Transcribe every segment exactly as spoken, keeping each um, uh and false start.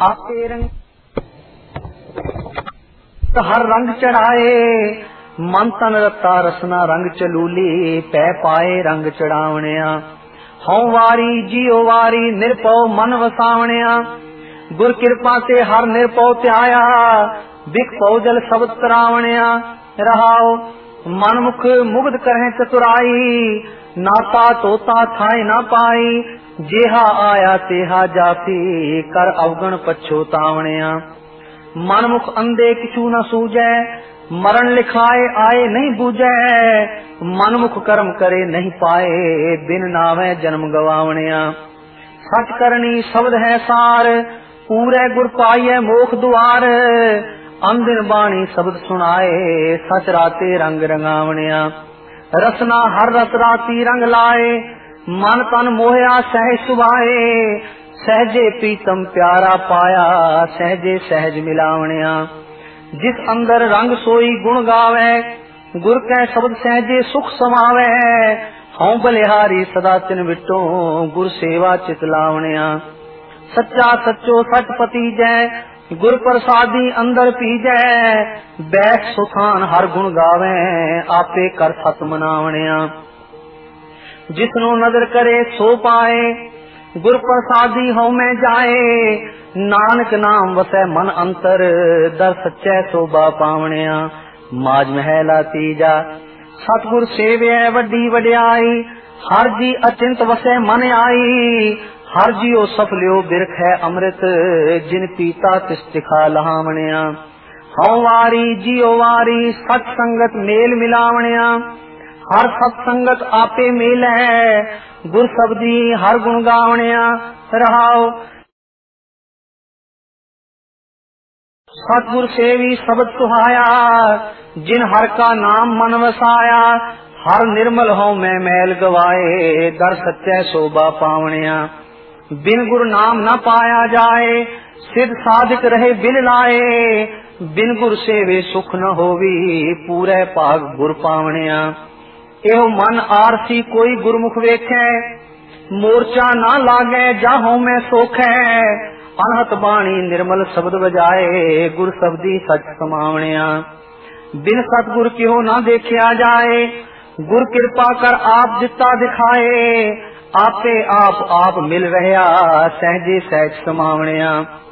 आपे रंग हर रंग चढ़ाए, मन तन रता रसना रंग चलूली, पै पाए रंग चढ़ावणिया। हौ वारी जियो वारी निरपौ मन वसावणिया, गुर कृपा से हर निरपौ त्याया, बिक पौ जल सब तरावणिया। रहाओ मन मुख मुग्ध करें चतुराई, नाता तोता थाए ना पाई, जेहा आया तेहा जाती, कर अवगण पछोतावणिया। मन मुख अंधे किछु न सूझे, मरण लिखाए आए नहीं बूझे, मन मुख कर्म करे नहीं पाए, बिन नावे जन्म गवावणिया। सच करनी शब्द है सार, पूरे गुर पाइए मोख द्वार, अंदिन बाणी शब्द सुनाए, सच राते रंग रंगावणिया। रसना हर रस राती रंग लाए, मन तन मोहया सहज सुभाए, सहजे प्रीतम प्यारा पाया, सहजे सहज मिलावणिया। जिस अंदर रंग सोई गुण गावे, गुर कै शब्द सहजे सुख समावे, हूं बलिहारी सदा तिन विटो, गुर सेवा चित लावणिया। सच्चा सचो सचपति जय, गुर प्रसादी अंदर पीजै, बैठ सुखान हर गुण गावे, आपे कर सत मनावणिया। जिसनो नजर करे सो पाए, गुर प्रसादी हूं मैं जाए, नानक नाम वसै मन अंतर, दर सच्चै शोभा पावणिया। माज महला तीजा सतगुर सेव्य वड्डी वड्याई, हर जी अचिंत वसै मन आई, हर जियो सफलियो बिरख है अमृत, जिन पीता तिस तिखा लहावणिया। हौ वारी जियो वारी सत संगत मेल मिलावणिया, हर सत संगत आपे मेल है, गुर शब्दी हर गुण गावणिया। रहाओ सतगुर सेवी शब्द सुहाया, जिन हर का नाम मन वसाया, हर निर्मल हो मैं मैल गवाए, दर सच्चे शोभा पावणिया। बिन गुर नाम न पाया जाए, सिद्ध साधिक रहे बिन लाए, बिन गुर सेवे सुख न होवी, पूरे पाग गुर पावणिया। एहो मन आरसी कोई गुरमुख वेखे, मोर्चा ना लागे जाहो मैं सोखे, अनहत बाणी निर्मल शब्द बजाए, गुर शब्दी सच समावणिया। बिन सतगुर क्यों ना देखिया जाए, गुर कृपा कर आप जिता दिखाए, आपे आप आप मिल रहा, सहजे सहज समावणिया।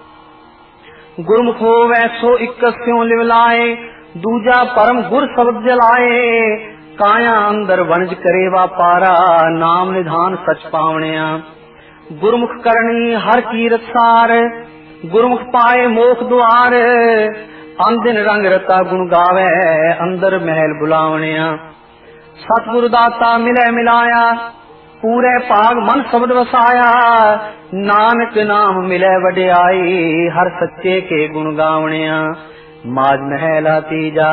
गुरमुख होवे सो इक्कस क्यों लिवलाए, दूजा परम गुर शब्द जलाए, काया अंदर वणज करे वापारा, नाम निधान सच पावणिया। गुरमुख करनी हर कीरत सार, गुरमुख पाए मोख द्वार, अंदिन रंग रता गुण गावे, अंदर महल बुलावणिया। सतगुरु दाता मिले मिलाया, पूरे पाग मन शब्द वसाया, नानक नाम मिले वड्याई, हर सच्चे के गुण गावणिया। माज महला तीजा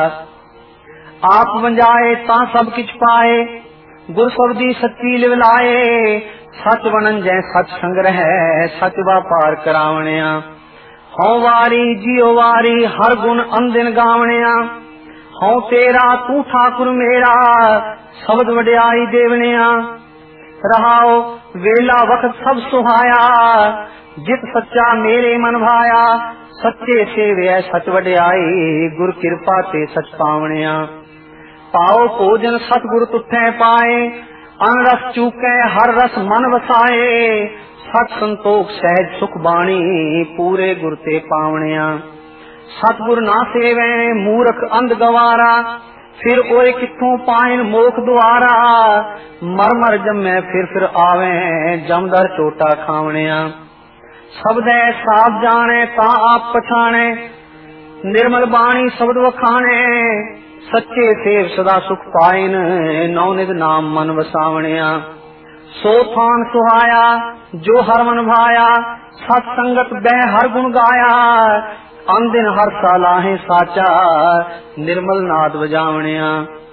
आप वंजाए ता सब किछ पाए, गुर शब्दी सच्ची लिवलाए, सच बनन जै सच संग्रह, सच व्यापार करावणिया। हौ वारी जियो वारी हर गुण अंदिन गावणिया, हौ तेरा तू ठाकुर मेरा, शब्द वड्याई देवणिया। रहाओ वेला वक्त सब सुहाया, जित सच्चा मेरे मन भाया, सच्चे सेवे सच वड्याई, गुर कृपा ते सच पावणिया। पाओ भोजन सतगुर तुठे पाए, अन रस चूके हर रस मन वसाए, सत संतोख सहज सुख बाणी, पूरे गुर ते पावणिया। सतगुर ना सेवे मूर्ख अंध गवारा, फिर ओए किथों पाइन मोख द्वारा, मर मर जमे फिर फिर आवे, जमदर चोटा खावणिया। शब्दे साफ जाने ता आप पछाणे, निर्मल बाणी शब्द वखाणे, सच्चे सेव सदा सुख पाइन, नौनिध नाम मन वसावणिया। सो थान सुहाया जो हर मन भाया, सत संगत बह हर गुण गाया, अंदिन हर सालाहे साचा, निर्मल नाद वजावणिया।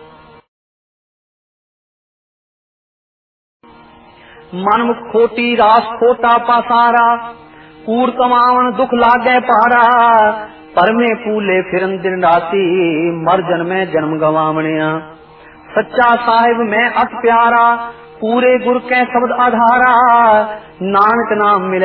मन मुख खोटी रास खोटा पासारा, कूड़ कमावन दुख लागे पारा, परमे पूले फिरन दिन राती, मर जन्मे जन्म गवावणिया। सच्चा साहिब मैं अत प्यारा, पूरे गुर के शब्द आधारा, नानक नाम मिले